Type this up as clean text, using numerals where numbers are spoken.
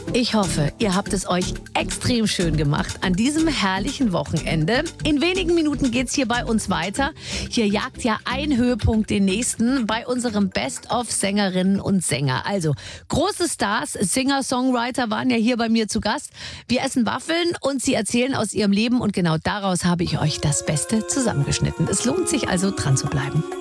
Ich hoffe, ihr habt es euch extrem schön gemacht an diesem herrlichen Wochenende. In wenigen Minuten geht's hier bei uns weiter. Hier jagt ja ein Höhepunkt den nächsten bei unserem Best-of-Sängerinnen und Sänger. Also große Stars, Singer-Songwriter waren ja hier bei mir zu Gast. Wir essen Waffeln und sie erzählen aus ihrem Leben und genau daraus habe ich euch das Beste zusammengeschnitten. Es lohnt sich also dran zu bleiben.